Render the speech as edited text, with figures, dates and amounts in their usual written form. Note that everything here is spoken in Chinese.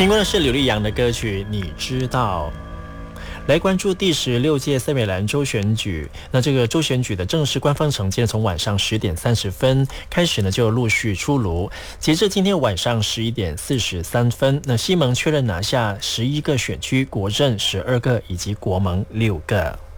听过的是刘力扬的歌曲《你知道》。来关注第16届森美兰州选举。那这个州选举的正式官方成绩从晚上10点30分开始呢，就陆续出炉。截至今天晚上11点43分，那西蒙确认拿下11个选区，国阵12个以及国盟6个。